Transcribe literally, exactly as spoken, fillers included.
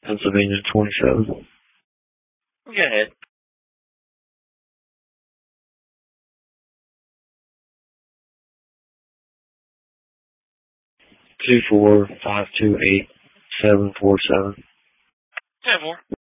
Pennsylvania twenty-seven. Go ahead. Two four five two eight seven four seven. Ten four.